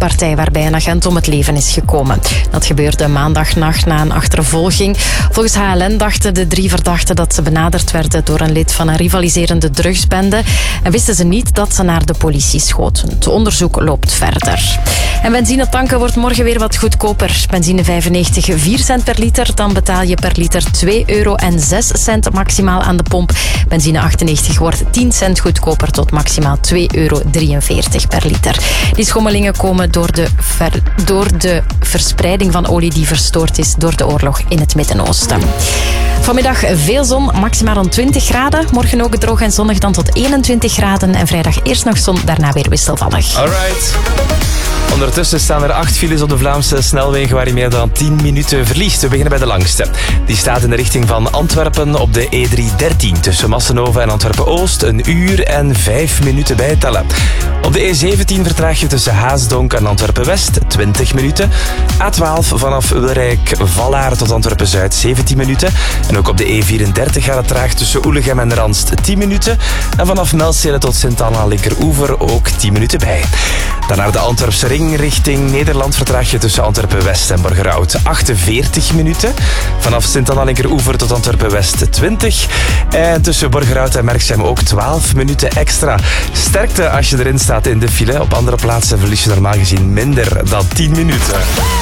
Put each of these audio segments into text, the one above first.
steekpartij waarbij een agent om het leven is gekomen. Dat gebeurde maandagnacht na een achtervolging. Volgens HLN dachten de 3 verdachten dat ze benaderd werden door een lid van een rivaliserende drugsbende en wisten ze niet dat ze naar de politie schoten. Het onderzoek loopt verder. En benzine tanken wordt morgen weer wat goedkoper. Benzine 95 4 cent per liter, dan betaal je per liter €2,06 maximaal aan de pomp. Benzine 98 wordt 10 cent goedkoper tot maximaal €2,43 per liter. Die schommelingen komen door de verspreiding van olie die verstoord is door de oorlog in het Midden-Oosten. Vanmiddag veel zon, maximaal rond 20 graden. Morgen ook droog en zonnig, dan tot 21 graden. En vrijdag eerst nog zon, daarna weer wisselvallig. Alright. Ondertussen staan er 8 files op de Vlaamse snelwegen waar je meer dan 10 minuten verliest. We beginnen bij de langste. Die staat in de richting van Antwerpen op de E313. Tussen Massenhoven en Antwerpen-Oost 1 uur en 5 minuten bijtellen. Op de E17 vertraag je tussen Haasdonk en Antwerpen-West 20 minuten. A12 vanaf Wilrijk-Vallaar tot Antwerpen-Zuid 17 minuten. En ook op de E34 gaat het traag tussen Oelegem en Randst 10 minuten. En vanaf Melstelen tot Sint-Anna linkeroever ook 10 minuten bij. Dan naar de Antwerpse ring richting Nederland vertraag je tussen Antwerpen-West en Borgerhout 48 minuten. Vanaf Sint-Anna linkeroever tot Antwerpen-West 20. En tussen Borgerhout en Merksem ook 12 minuten extra. Sterkte als je erin staat in de file. Op andere plaatsen verlies je normaal gezien minder dan 10 minuten.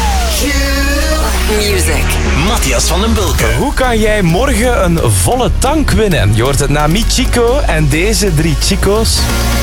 Music. Matthias van den Bulke. Hoe kan jij morgen een volle tank winnen? Je hoort het na Mi Chico en deze 3 Chico's.